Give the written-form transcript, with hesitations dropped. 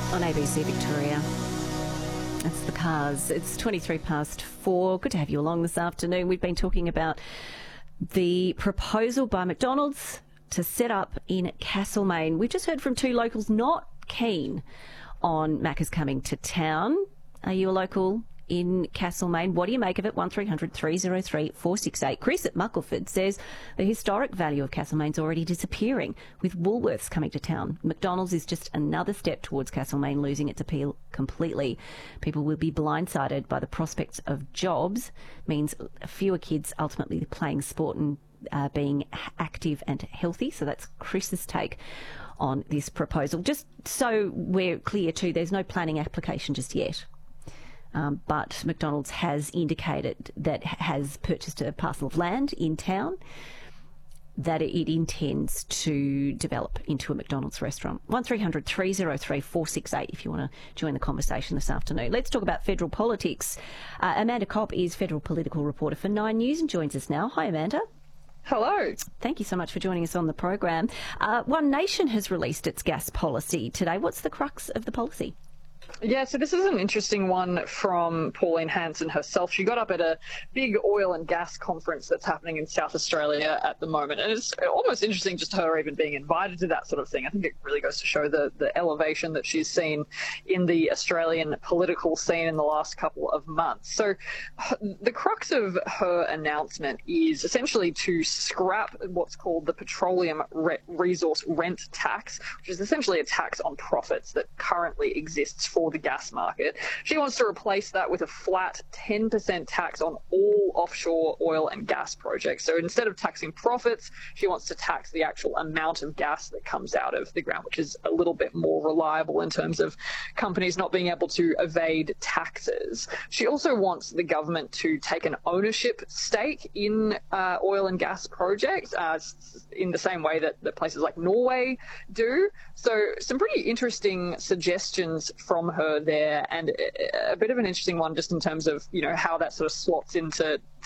on ABC Victoria. That's the cars. It's 23 past 4. Good to have you along this afternoon. We've been talking about the proposal by McDonald's to set up in Castlemaine. We've just heard from two locals not keen on Macca's coming to town. Are you a local in Castlemaine? What do you make of it? 1300 303 468. Chris at Muckleford says the historic value of Castlemaine's already disappearing with Woolworths coming to town. McDonald's is just another step towards Castlemaine losing its appeal completely. People will be blindsided by the prospects of jobs, means fewer kids ultimately playing sport and being active and healthy. So that's Chris's take on this proposal. Just so we're clear too, there's no planning application just yet. But McDonald's has indicated that has purchased a parcel of land in town that it intends to develop into a McDonald's restaurant. 1300 303 468 if you want to join the conversation this afternoon. Let's talk about federal politics. Amanda Kopp is federal political reporter for Nine News and joins us now. Hi, Amanda. Hello. Thank you so much for joining us on the program. One Nation has released its gas policy today. What's the crux of the policy? Yeah, so this is an interesting one from Pauline Hanson herself. She got up at a big oil and gas conference that's happening in South Australia at the moment. And it's almost interesting just her even being invited to that sort of thing. I think it really goes to show the elevation that she's seen in the Australian political scene in the last couple of months. So the crux of her announcement is essentially to scrap what's called the Petroleum Resource Rent Tax, which is essentially a tax on profits that currently exists for the gas market. She wants to replace that with a flat 10% tax on all offshore oil and gas projects. So instead of taxing profits, she wants to tax the actual amount of gas that comes out of the ground, which is a little bit more reliable in terms of companies not being able to evade taxes. She also wants the government to take an ownership stake in oil and gas projects in the same way that places like Norway do. So some pretty interesting suggestions from her there, and a bit of an interesting one just in terms of, you know, how that sort of slots into